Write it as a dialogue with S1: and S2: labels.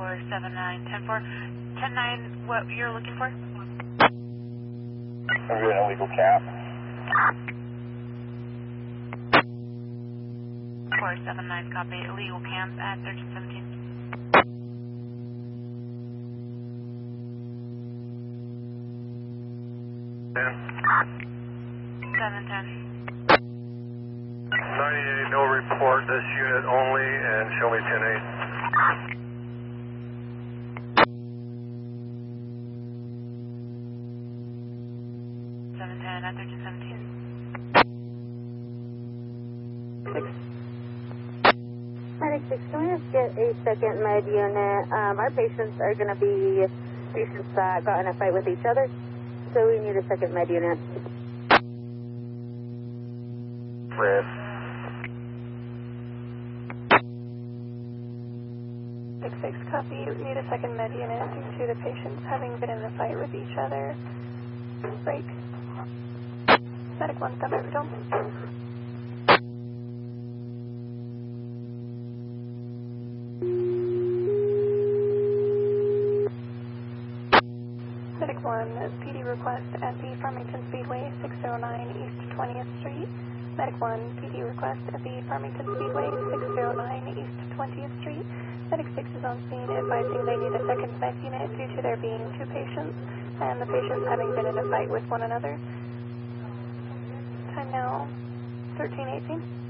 S1: 479, 10-4. 10-9, what you're looking for?
S2: I'm doing illegal cap.
S1: 479, copy. Illegal camp at 1317. 710.
S2: 98, no report, this unit only, and show me 10-8.
S1: 710 at 1317.
S3: Medic 6, can we just get a second med unit? Our patients are going to be patients that got in a fight with each other, so we need a second med unit.
S2: Red.
S4: 6-6, copy. We need a second med unit due to the patients having been in a fight with each other. Break. Medic 1, Thunderdome. Medic 1, PD request at the Farmington Speedway, 609 East 20th Street. Medic 1, PD request at the Farmington Speedway, 609 East 20th Street. Medic 6 is on scene advising they need a second med unit due to there being two patients and the patients having been in a fight with one another. Time now, 13:18.